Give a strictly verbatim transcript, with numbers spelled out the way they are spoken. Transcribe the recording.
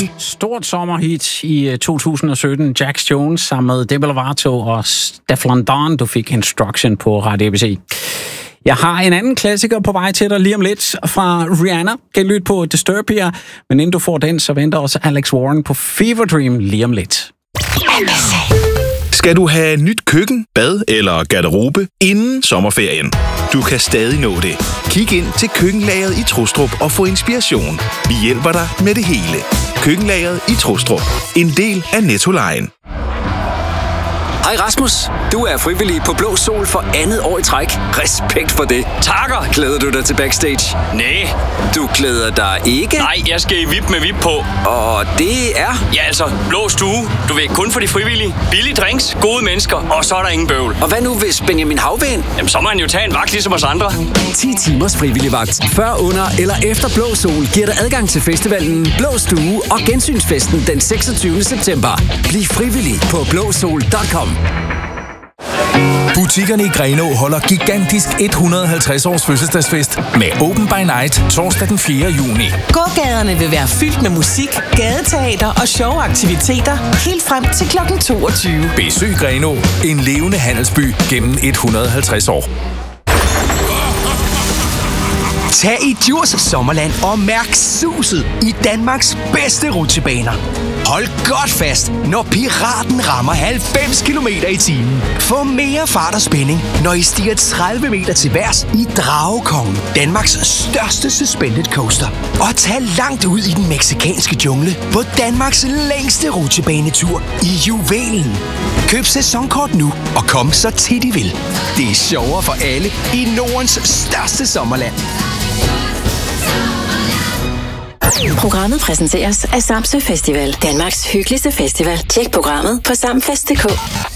Stort sommerhit i to tusind og sytten. Jax Jones sammen med Demi Lovato og Stefflon Don. Du fik Instruction på Radio A B C. Jeg har en anden klassiker på vej til dig lige om lidt fra Rihanna. Kan lytte på Disturbia. Men inden du får den, så venter også Alex Warren på Fever Dream lige om lidt. Skal du have nyt køkken, bad eller garderobe inden sommerferien? Du kan stadig nå det. Kig ind til Køkkenlageret i Trustrup og få inspiration. Vi hjælper dig med det hele. Køkkenlageret i Trustrup. En del af Nettolejen. Hej Rasmus, du er frivillig på Blå Sol for andet år i træk. Respekt for det. Takker. Glæder du dig til backstage? Nej. Du glæder dig ikke? Nej, jeg skal i V I P med V I P på. Og det er? Ja, altså, Blå Stue. Du ved, kun for de frivillige. Billige drinks, gode mennesker, og så er der ingen bøvl. Og hvad nu hvis Benjamin Havben? Jamen, så må han jo tage en vagt ligesom os andre. ti timers frivillig vagt. Før, under eller efter Blå Sol giver dig adgang til festivalen Blå Stue og gensynsfesten den seksogtyvende september. Bliv frivillig på blåsol punktum com. Butikkerne i Grenaa holder gigantisk et hundrede og halvtreds års fødselsdagsfest med Open by Night torsdag den fjerde juni. Gågaderne vil være fyldt med musik, gadeteater og sjove aktiviteter helt frem til klokken toogtyve. Besøg Grenaa, en levende handelsby gennem et hundrede og halvtreds år. Tag i Djurs Sommerland og mærk suset i Danmarks bedste rutsjebaner. Hold godt fast, når Piraten rammer halvfems kilometer i timen. Få mere fart og spænding, når I stiger tredive meter til værs i Dragekongen, Danmarks største suspended coaster. Og tag langt ud i den meksikanske jungle på Danmarks længste rutsjebanetur i Juvelen. Køb sæsonkort nu og kom så tit I vil. Det er sjovere for alle i Nordens største sommerland. Programmet præsenteres af Samsø Festival, Danmarks hyggeligste festival. Tjek programmet på samfest punktum d k.